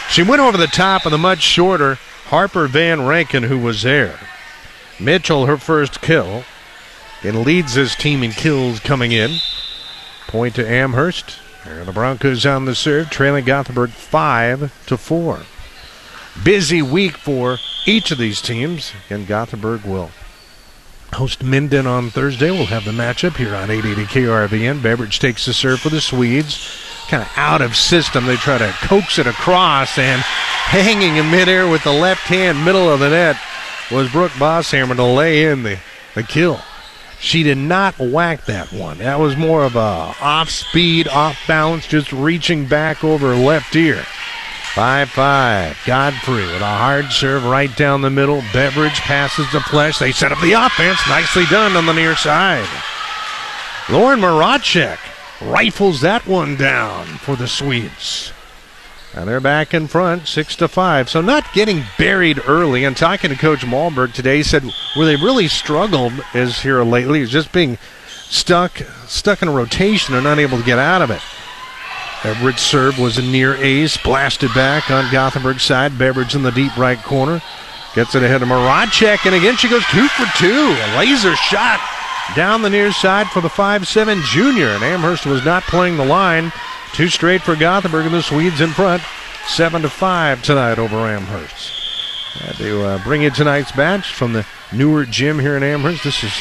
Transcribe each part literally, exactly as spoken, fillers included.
She went over the top of the much shorter Harper Van Rankin, who was there. Mitchell, her first kill, and leads his team in kills coming in. Point to Amherst. There are the Broncos on the serve, trailing Gothenburg five to four. Busy week for each of these teams, and Gothenburg will host Minden on Thursday. We'll have the matchup here on eight eighty K R V N. Beveridge takes the serve for the Swedes. Kind of out of system. They try to coax it across, and hanging in midair with the left hand middle of the net was Brooke Bosshammer to lay in the, the kill. She did not whack that one. That was more of a off speed, off balance, just reaching back over her left ear. five five. Godfrey with a hard serve right down the middle. Beveridge passes to Flesh. They set up the offense. Nicely done on the near side. Lauren Maracek rifles that one down for the Swedes. And they're back in front, six to five. So not getting buried early. And talking to Coach Malmberg today, he said where they really struggled is here lately is just being stuck, stuck in a rotation and unable to get out of it. Everett's serve was a near ace, blasted back on Gothenburg's side. Beveridge in the deep right corner. Gets it ahead of Maracek, and again she goes two for two. A laser shot down the near side for the five seven junior. And Amherst was not playing the line. Two straight for Gothenburg, and the Swedes in front. seven to five tonight over Amherst. Had to uh, bring you tonight's batch from the newer gym here in Amherst. This is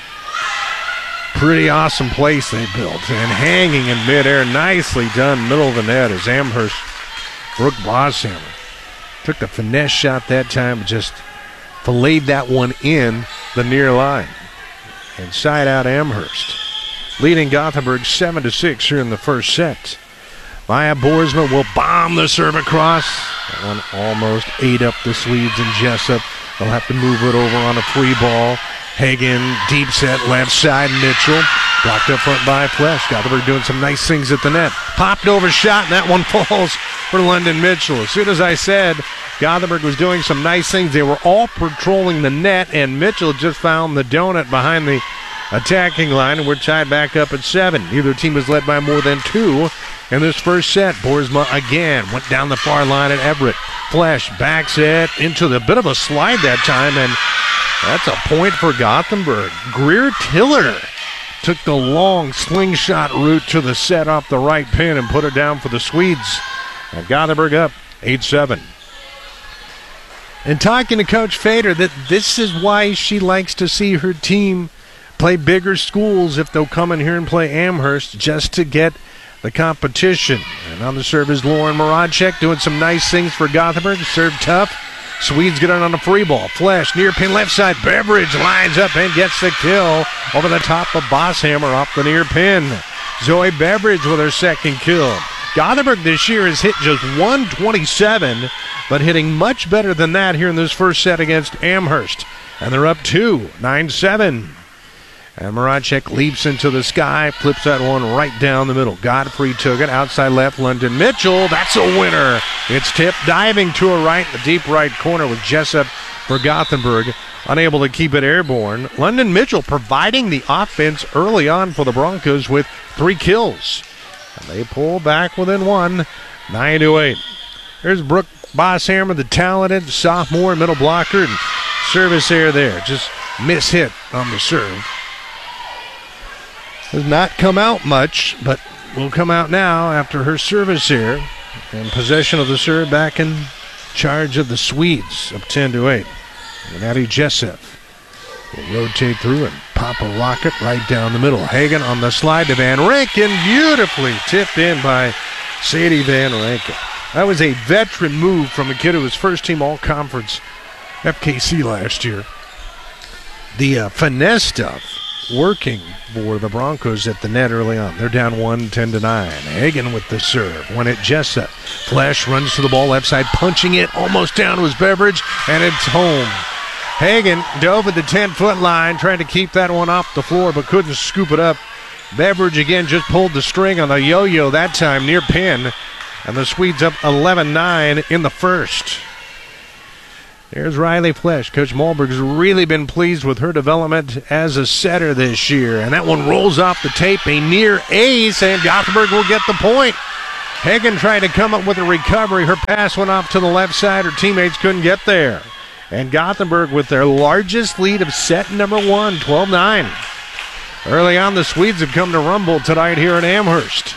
pretty awesome place they built, and hanging in midair, nicely done, middle of the net as Amherst. Brooke Bosshammer took the finesse shot that time, but just filleted that one in the near line. And side out Amherst, leading Gothenburg seven to six here in the first set. Maya Boersma will bomb the serve across. That one almost ate up the Swedes, and Jessup. They'll have to move it over on a free ball. Hagen, deep set, left side, Mitchell. Blocked up front by Flesh. Gothenburg doing some nice things at the net. Popped over shot, and that one falls for London Mitchell. As soon as I said Gothenburg was doing some nice things, they were all patrolling the net, and Mitchell just found the donut behind the attacking line, and we're tied back up at seven. Neither team was led by more than two in this first set. Boersma again went down the far line at Everett. Flesh backs it into the bit of a slide that time, and that's a point for Gothenburg. Greer Tiller took the long slingshot route to the set off the right pin and put it down for the Swedes. And Gothenburg up eight seven. And talking to Coach Fader, that this is why she likes to see her team play bigger schools if they'll come in here and play Amherst, just to get the competition. And on the serve is Lauren Maracek doing some nice things for Gothenburg. Serve tough. Swedes get it on a free ball. Flesh, near pin left side. Beveridge lines up and gets the kill over the top of Bosshammer off the near pin. Zoe Beveridge with her second kill. Gothenburg this year has hit just one twenty-seven, but hitting much better than that here in this first set against Amherst. And they're up two, nine seven. And Maracek leaps into the sky, flips that one right down the middle. Godfrey took it, outside left, London Mitchell. That's a winner. It's tipped, diving to a right, the deep right corner with Jessup for Gothenburg. Unable to keep it airborne. London Mitchell providing the offense early on for the Broncos with three kills. And they pull back within one, nine to eight. Here's Brooke Bosshammer, the talented sophomore middle blocker, and service error there. Just miss-hit on the serve. Has not come out much, but will come out now after her service here. And possession of the serve back in charge of the Swedes, up ten to eight. And Addie Jessup will rotate through and pop a rocket right down the middle. Hagen on the slide to Van Rankin, beautifully tipped in by Sadie Van Rankin. That was a veteran move from a kid who was first-team all-conference F K C last year. The uh, finesse stuff working for the Broncos at the net early on. They're down one, ten to nine. Hagen with the serve. One at Jessup. Flesh runs to the ball left side, punching it almost down was Beveridge, and it's home. Hagen dove at the ten-foot line, trying to keep that one off the floor, but couldn't scoop it up. Beveridge again just pulled the string on the yo-yo that time near pin, and the Swedes up eleven nine in the first. There's Riley Flesh. Coach Malberg's really been pleased with her development as a setter this year. And that one rolls off the tape, a near ace, and Gothenburg will get the point. Hagen tried to come up with a recovery. Her pass went off to the left side. Her teammates couldn't get there. And Gothenburg with their largest lead of set number one, twelve nine. Early on, the Swedes have come to rumble tonight here in Amherst.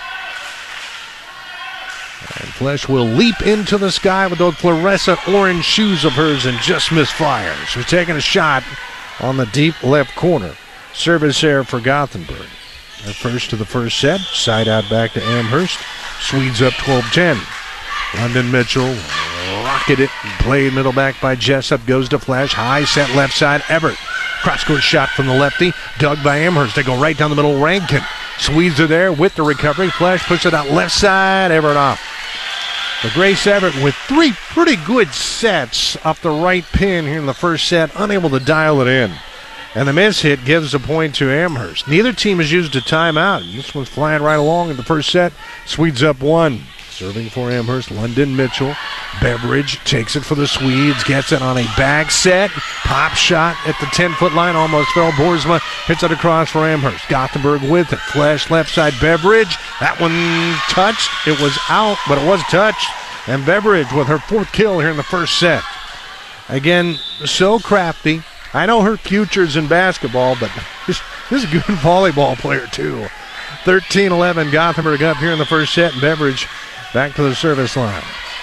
And Flesch will leap into the sky with those fluorescent orange shoes of hers and just misfire. She's taking a shot on the deep left corner. Service error for Gothenburg. Their first to the first set. Side out back to Amherst. Swedes up twelve ten. London Mitchell rocketed it and played middle back by Jessup. Goes to Flesch. High set left side. Everett. Cross-court shot from the lefty. Dug by Amherst. They go right down the middle. Rankin. Swedes are there with the recovery. Flesch puts it out left side. Everett off. The Grace Everett with three pretty good sets off the right pin here in the first set. Unable to dial it in. And the miss hit gives a point to Amherst. Neither team has used a timeout. This one's flying right along in the first set. Swedes up one. Serving for Amherst, London Mitchell. Beveridge takes it for the Swedes. Gets it on a back set. Pop shot at the ten-foot line. Almost fell. Boersma hits it across for Amherst. Gothenburg with it. Flesch left side. Beveridge. That one touched. It was out, but it was touched. And Beveridge with her fourth kill here in the first set. Again, so crafty. I know her future's in basketball, but this, this is a good volleyball player, too. thirteen eleven, Gothenburg up here in the first set, and Beveridge back to the service line.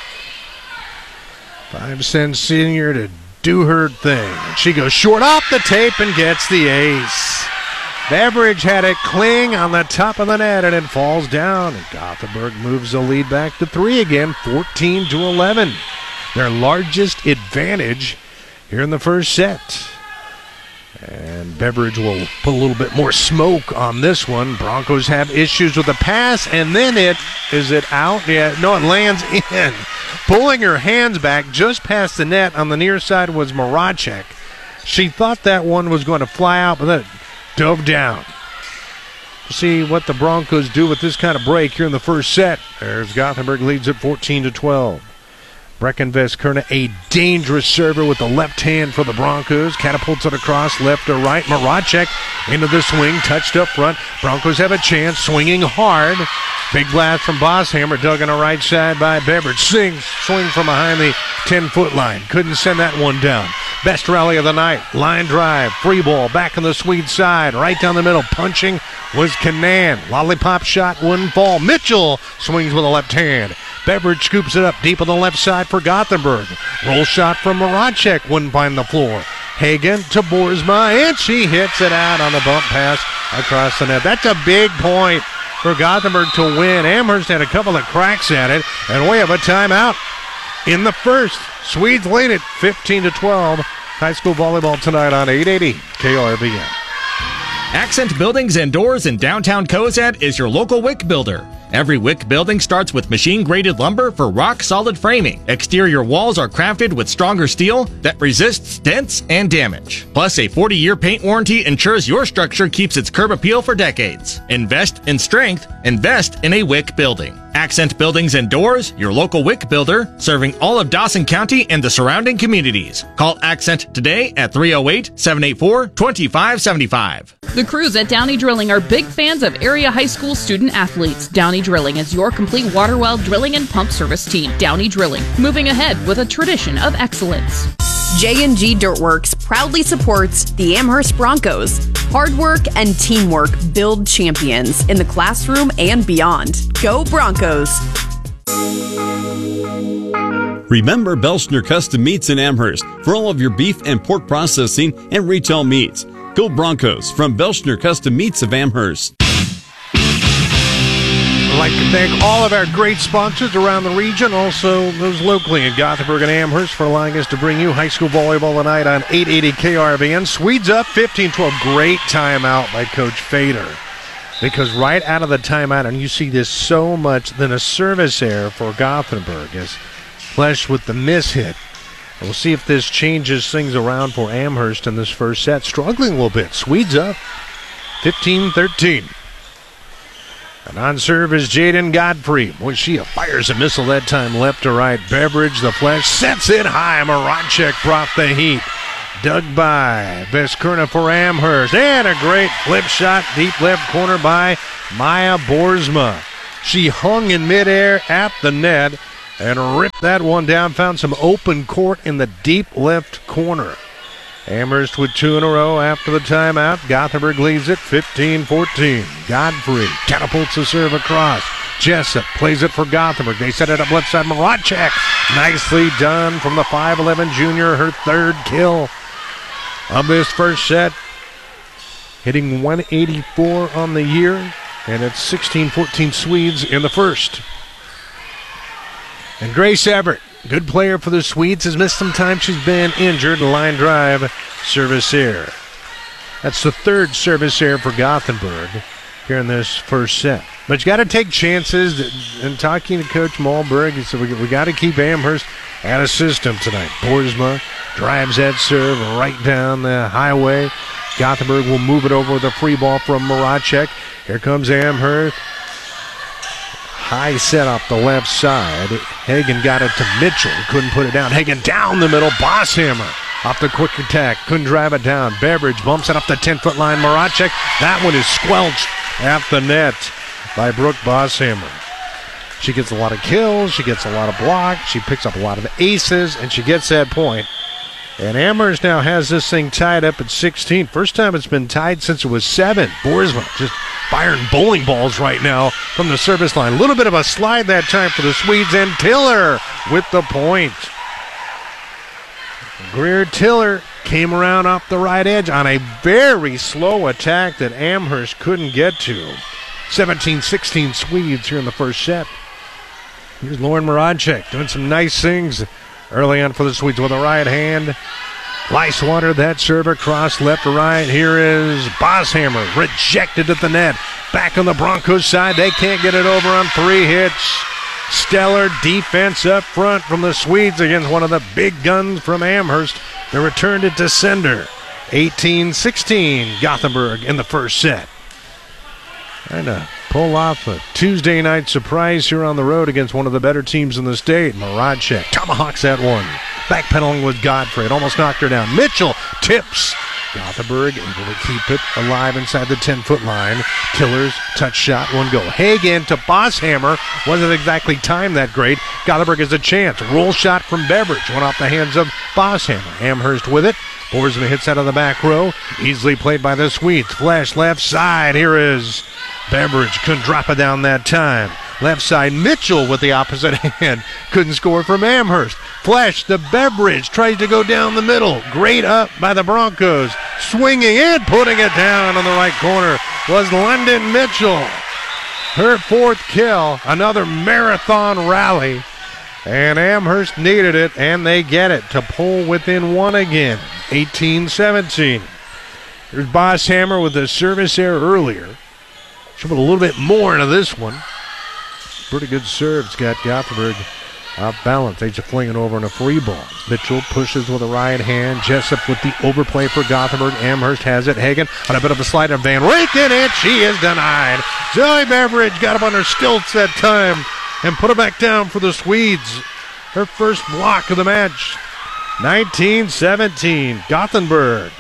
Five cent senior to do her thing. She goes short off the tape and gets the ace. Beveridge had it cling on the top of the net, and it falls down. And Gothenburg moves the lead back to three again, fourteen to eleven. Their largest advantage here in the first set. And Beveridge will put a little bit more smoke on this one. Broncos have issues with the pass, and then it, is it out? Yeah, no, it lands in. Pulling her hands back just past the net on the near side was Maracek. She thought that one was going to fly out, but then it dove down. See what the Broncos do with this kind of break here in the first set. There's Gothenburg leads at fourteen to twelve. Brecken Veskerna, a dangerous server with the left hand for the Broncos. Catapults it across left to right. Maracek into the swing, touched up front. Broncos have a chance, swinging hard. Big blast from Bosshammer, dug on the right side by Beveridge. Sings, swing from behind the ten-foot line. Couldn't send that one down. Best rally of the night. Line drive, free ball, back on the Swede side. Right down the middle, punching was Canaan. Lollipop shot, wouldn't fall. Mitchell swings with a left hand. Beveridge scoops it up deep on the left side for Gothenburg. Roll shot from Maracek, wouldn't find the floor. Hagen to Boersma, and she hits it out on the bump pass across the net. That's a big point for Gothenburg to win. Amherst had a couple of cracks at it, and we have a timeout in the first. Swedes lead it fifteen to twelve. High school volleyball tonight on eight eighty K R V N. Accent Buildings and Doors in downtown Cozad is your local W I C builder. Every W I C building starts with machine-graded lumber for rock-solid framing. Exterior walls are crafted with stronger steel that resists dents and damage. Plus, a forty-year paint warranty ensures your structure keeps its curb appeal for decades. Invest in strength. Invest in a W I C building. Accent Buildings and Doors, your local W I C builder, serving all of Dawson County and the surrounding communities. Call Accent today at three oh eight, seven eight four, two five seven five. The crews at Downey Drilling are big fans of area high school student athletes. Downey Drilling is your complete water well drilling and pump service team. Downey Drilling, moving ahead with a tradition of excellence. J and G Dirtworks proudly supports the Amherst Broncos. Hard work and teamwork build champions in the classroom and beyond. Go Broncos! Remember Belschner Custom Meats in Amherst for all of your beef and pork processing and retail meats. Go Broncos from Belschner Custom Meats of Amherst. I'd like to thank all of our great sponsors around the region, also those locally in Gothenburg and Amherst, for allowing us to bring you high school volleyball tonight on eight eighty K R V N. Swedes up fifteen twelve. Great timeout by Coach Fader. Because right out of the timeout, and you see this so much, then a service error for Gothenburg as Flesch with the miss hit. And we'll see if this changes things around for Amherst in this first set. Struggling a little bit. Swedes up fifteen thirteen. And on serve is Jaden Godfrey. Boy, she fires a missile that time left to right. Beveridge, the Flesch, sets it high. Maracek brought the heat. Dug by Veskerna for Amherst. And a great flip shot, deep left corner by Maya Boersma. She hung in midair at the net and ripped that one down. Found some open court in the deep left corner. Amherst with two in a row after the timeout. Gothenburg leads it fifteen fourteen. Godfrey catapults the serve across. Jessup plays it for Gothenburg. They set it up left side. Maracek. Nicely done from the five eleven junior. Her third kill of this first set. Hitting one eighty-four on the year. And it's sixteen fourteen Swedes in the first. And Grace Everett, good player for the Swedes, has missed some time. She's been injured. Line drive, service error. That's the third service error for Gothenburg here in this first set. But you got to take chances. And talking to Coach Malberg, he said we, we got to keep Amherst out of system tonight. Boersma drives that serve right down the highway. Gothenburg will move it over with a free ball from Maracek. Here comes Amherst. High set off the left side. Hagen got it to Mitchell. Couldn't put it down. Hagen down the middle. Bosshammer off the quick attack. Couldn't drive it down. Beveridge bumps it up the ten-foot line. Maracek. That one is squelched at the net by Brooke Bosshammer. She gets a lot of kills. She gets a lot of blocks. She picks up a lot of aces, and she gets that point. And Amherst now has this thing tied up at sixteen. First time it's been tied since it was seven. Boersma just firing bowling balls right now from the service line. A little bit of a slide that time for the Swedes, and Tiller with the point. Greer Tiller came around off the right edge on a very slow attack that Amherst couldn't get to. seventeen sixteen Swedes here in the first set. Here's Lauren Maracek doing some nice things early on for the Swedes with a right hand. Leiswater, that serve across left to right. Here is Bosshammer, rejected at the net. Back on the Broncos side, they can't get it over on three hits. Stellar defense up front from the Swedes against one of the big guns from Amherst. They returned it to sender. eighteen sixteen, Gothenburg in the first set. Trying to pull off a Tuesday night surprise here on the road against one of the better teams in the state. Maracek tomahawks that one. Backpedaling with Godfrey. It almost knocked her down. Mitchell tips. Gothenburg able to keep it alive inside the ten-foot line. Tiller's touch shot, one go. Hagen to Bosshammer. Wasn't exactly timed that great. Gothenburg has a chance. Roll shot from Beveridge. Went off the hands of Bosshammer. Amherst with it. Boersma hits out of the back row. Easily played by the Swedes. Flash left side. Here is Beveridge. Couldn't drop it down that time. Left side, Mitchell with the opposite hand. Couldn't score from Amherst. Flash to Beveridge. Tries to go down the middle. Great up by the Broncos. Swinging and putting it down on the right corner was London Mitchell. Her fourth kill. Another marathon rally. And Amherst needed it, and they get it to pull within one again. eighteen seventeen. Here's Bosshammer with a service error earlier. She'll put a little bit more into this one. Pretty good serve. It's got Gothenburg off balance. They just fling it over on a free ball. Mitchell pushes with a right hand. Jessup with the overplay for Gothenburg. Amherst has it. Hagen on a bit of a slide of Van Raken, and she is denied. Zoe Beveridge got up on her stilts that time and put it back down for the Swedes. Her first block of the match. nineteen seventeen. Gothenburg.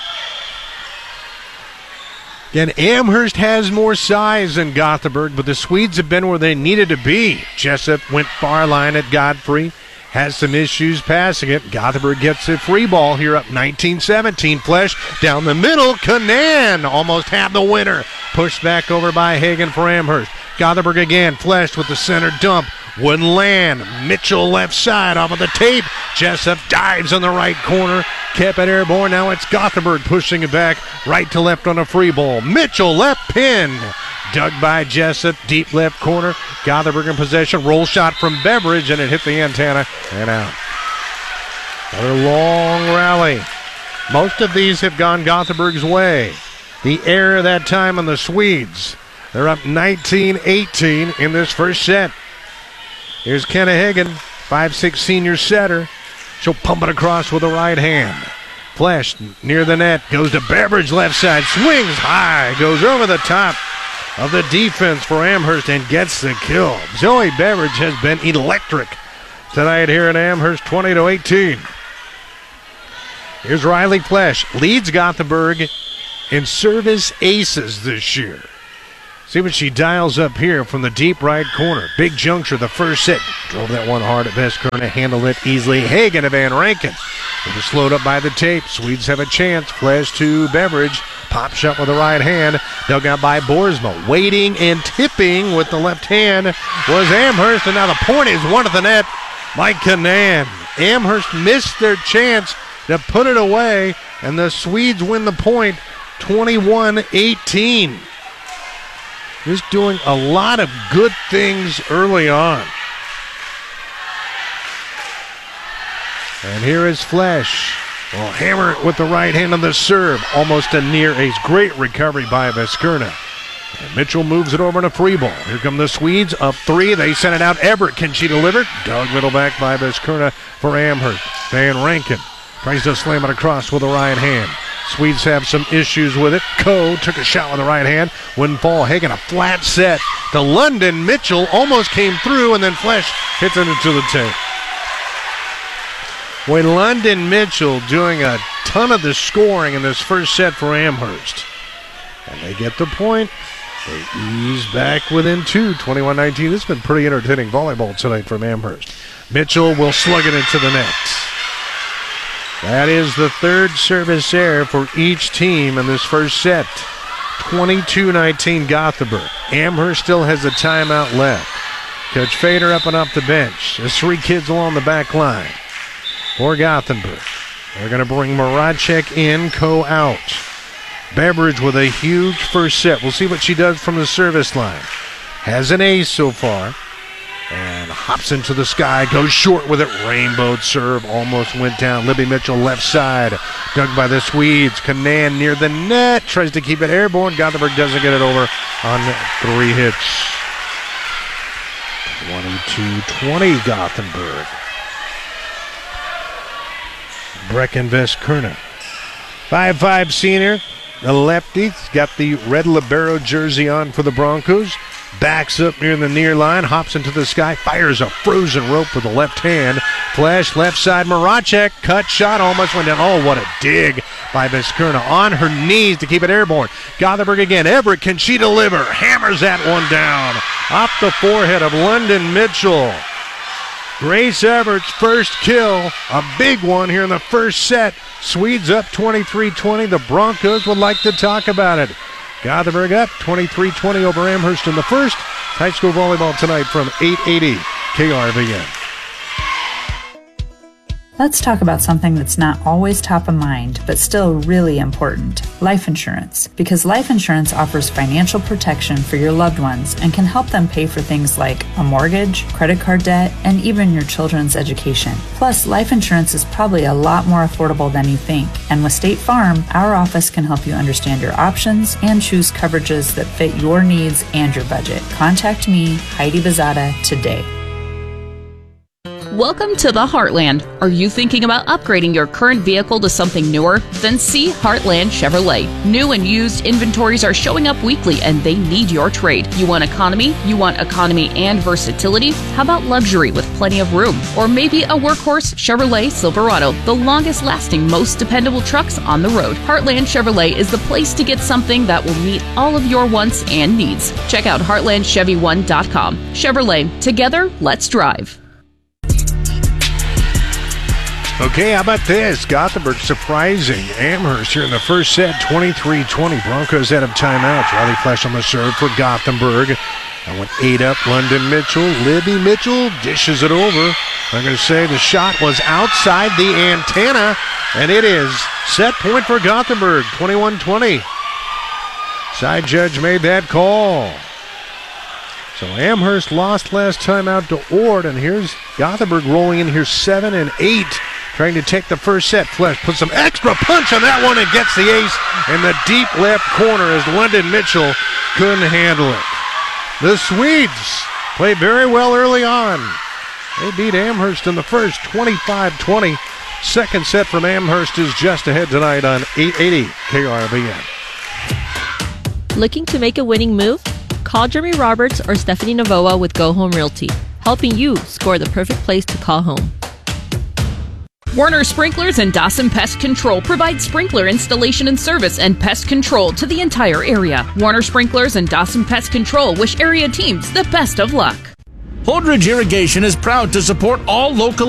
Again, Amherst has more size than Gothenburg, but the Swedes have been where they needed to be. Jessup went far line at Godfrey. Has some issues passing it. Gothenburg gets a free ball here up nineteen seventeen. Flesh down the middle. Kanan almost had the winner. Pushed back over by Hagen for Amherst. Gothenburg again. Flesh with the center dump. Wouldn't land. Mitchell left side off of the tape. Jessup dives on the right corner. Kept it airborne. Now it's Gothenburg pushing it back right to left on a free ball. Mitchell left pin. Dug by Jessup. Deep left corner. Gothenburg in possession. Roll shot from Beveridge, and it hit the antenna and out. Another long rally. Most of these have gone Gothenburg's way. The error that time on the Swedes. They're up nineteen eighteen in this first set. Here's Kenna Hagen, five six senior setter. She'll pump it across with the right hand. Flash near the net, goes to Beveridge left side, swings high, goes over the top of the defense for Amherst and gets the kill. Zoe Beveridge has been electric tonight here in Amherst, twenty to eighteen. Here's Riley Flash, leads Gothenburg in service aces this year. See what she dials up here from the deep right corner. Big juncture, the first set. Drove that one hard at Veskerna, handled it easily. Hagen to Van Rankin. It was slowed up by the tape. Swedes have a chance. Flash to Beveridge. Pop shot with the right hand. Dug out by Boersma. Waiting and tipping with the left hand was Amherst. And now the point is one at the net. Mike Canan. Amherst missed their chance to put it away. And the Swedes win the point twenty-one eighteen. Just doing a lot of good things early on. And here is Flesh. Will hammer it with the right hand on the serve. Almost a near ace. Great recovery by Veskerna. And Mitchell moves it over to free ball. Here come the Swedes. Up three. They send it out. Everett. Can she deliver? Dug middle back by Veskerna for Amherst. Van Rankin tries to slam it across with the right hand. Swedes have some issues with it. Coe took a shot with the right hand. Wouldn't fall. Hagen a flat set to London. Mitchell almost came through, and then Flesh hits it into the tape. Boy, London Mitchell doing a ton of the scoring in this first set for Amherst. And they get the point. They ease back within two, twenty-one nineteen. This has been pretty entertaining volleyball tonight from Amherst. Mitchell will slug it into the net. That is the third service error for each team in this first set. twenty-two nineteen Gothenburg. Amherst still has a timeout left. Coach Fader up and up the bench. There's three kids along the back line for Gothenburg. They're going to bring Maracek in, Coe out. Beveridge with a huge first set. We'll see what she does from the service line. Has an ace so far. And hops into the sky, goes short with it. Rainbowed serve, almost went down. Libby Mitchell left side, dug by the Swedes. Canan near the net, tries to keep it airborne. Gothenburg doesn't get it over on three hits. twenty-two twenty Gothenburg. Brecken Veskerna. five five senior, the lefty. He's got the red libero jersey on for the Broncos. Backs up near the near line, hops into the sky, fires a frozen rope with the left hand. Flash left side, Maracek, cut shot, almost went down. Oh, what a dig by Veskerna on her knees to keep it airborne. Gothenburg again. Everett, can she deliver? Hammers that one down. Off the forehead of London Mitchell. Grace Everett's first kill, a big one here in the first set. Swedes up twenty-three twenty. The Broncos would like to talk about it. Gothenburg up twenty-three twenty over Amherst in the first. High school volleyball tonight from eight eighty K R V N. Let's talk about something that's not always top of mind, but still really important: life insurance. Because life insurance offers financial protection for your loved ones and can help them pay for things like a mortgage, credit card debt, and even your children's education. Plus, life insurance is probably a lot more affordable than you think. And with State Farm, our office can help you understand your options and choose coverages that fit your needs and your budget. Contact me, Heidi Bazada, today. Welcome to the Heartland. Are you thinking about upgrading your current vehicle to something newer? Then see Heartland Chevrolet. New and used inventories are showing up weekly and they need your trade. You want economy? You want economy and versatility? How about luxury with plenty of room? Or maybe a workhorse Chevrolet Silverado, the longest lasting, most dependable trucks on the road. Heartland Chevrolet is the place to get something that will meet all of your wants and needs. Check out heartland chevy one dot com. Chevrolet, together, let's drive. Okay, how about this? Gothenburg surprising Amherst here in the first set, twenty-three twenty. Broncos out of timeouts. Riley Flesh on the serve for Gothenburg. And went eight up, London Mitchell. Libby Mitchell dishes it over. I'm going to say the shot was outside the antenna, and it is set point for Gothenburg, twenty-one twenty. Side judge made that call. So Amherst lost last time out to Ord, and here's Gothenburg rolling in here seven and eight. Trying to take the first set. Flesh puts some extra punch on that one and gets the ace in the deep left corner as London Mitchell couldn't handle it. The Swedes played very well early on. They beat Amherst in the first, twenty-five twenty. Second set from Amherst is just ahead tonight on eight eighty K R V N. Looking to make a winning move? Call Jeremy Roberts or Stephanie Navoa with Go Home Realty, helping you score the perfect place to call home. Warner Sprinklers and Dawson Pest Control provide sprinkler installation and service and pest control to the entire area. Warner Sprinklers and Dawson Pest Control wish area teams the best of luck. Holdridge Irrigation is proud to support all local